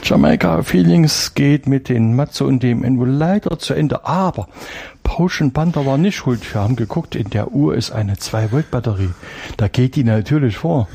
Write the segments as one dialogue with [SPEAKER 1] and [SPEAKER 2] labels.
[SPEAKER 1] Jamaika Feelings geht mit den Matze und dem Envo leider zu Ende, aber Pauschen Panther war nicht schuld. Wir haben geguckt, in der Uhr ist eine 2-Volt-Batterie. Da geht die natürlich vor.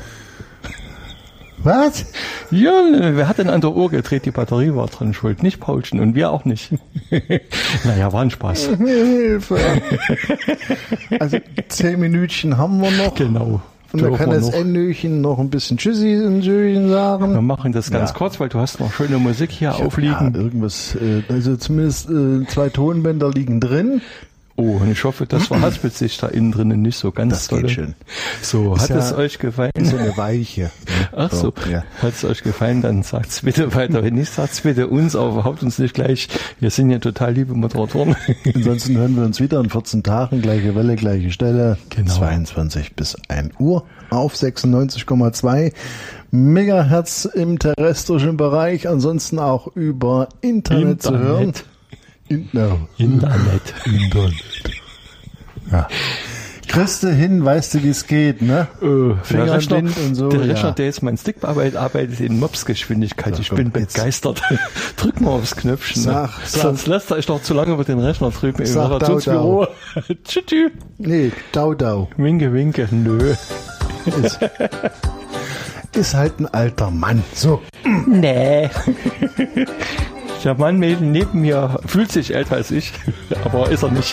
[SPEAKER 2] Was?
[SPEAKER 1] Ja, wer hat denn an der Uhr gedreht? Die Batterie war dran schuld, nicht Pauschen und wir auch nicht. Naja, war ein Spaß.
[SPEAKER 2] Hilfe. Also 10 Minütchen haben wir noch.
[SPEAKER 1] Genau.
[SPEAKER 2] Und da kann das Endöchen noch ein bisschen Tschüssi und Tschüsschen sagen.
[SPEAKER 1] Wir machen das ganz kurz, weil du hast noch schöne Musik hier aufliegen.
[SPEAKER 2] Ja, irgendwas, also zumindest 2 Tonbänder liegen drin.
[SPEAKER 1] Oh, und ich hoffe, das verhaspelt sich da innen drinnen nicht so ganz
[SPEAKER 2] das
[SPEAKER 1] doll.
[SPEAKER 2] Geht schön.
[SPEAKER 1] So,
[SPEAKER 2] ist
[SPEAKER 1] hat es euch gefallen?
[SPEAKER 2] Ist so eine Weiche.
[SPEAKER 1] Ach so, ja. Hat es euch gefallen, dann sagt's bitte weiter. Wenn nicht, sagt's bitte uns, aber haut uns nicht gleich. Wir sind ja total liebe Moderatoren.
[SPEAKER 2] Ansonsten hören wir uns wieder in 14 Tagen, gleiche Welle, gleiche Stelle.
[SPEAKER 1] Genau.
[SPEAKER 2] 22 bis 1 Uhr auf 96,2 Megahertz im terrestrischen Bereich. Ansonsten auch über Internet zu hören. Internet. Ja. Kriegst du hin, weißt du, wie es geht, ne?
[SPEAKER 1] Der Rechner,
[SPEAKER 2] und so.
[SPEAKER 1] Der Rechner, der jetzt mein Stick bearbeitet, arbeitet in Mopsgeschwindigkeit.
[SPEAKER 2] So,
[SPEAKER 1] ich bin begeistert. Drück mal aufs Knöpfchen. Sonst lässt euch doch zu lange über den Rechner drüben im Moderationsbüro. Tschüss.
[SPEAKER 2] Nee, Dau.
[SPEAKER 1] Winke, winke. Nö.
[SPEAKER 2] Ist halt ein alter Mann. So.
[SPEAKER 1] Nee. Der Mann neben mir fühlt sich älter als ich, aber ist er nicht.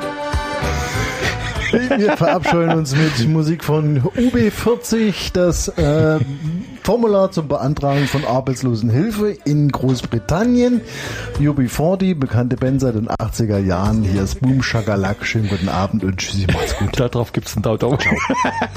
[SPEAKER 2] Wir verabscheuen uns mit Musik von UB40, das Formular zur Beantragung von Arbeitslosenhilfe in Großbritannien. UB40, bekannte Band seit den 80er Jahren. Hier ist Boom Shakalak. Schönen guten Abend und tschüssi, macht's gut.
[SPEAKER 1] Darauf gibt's einen Daumen.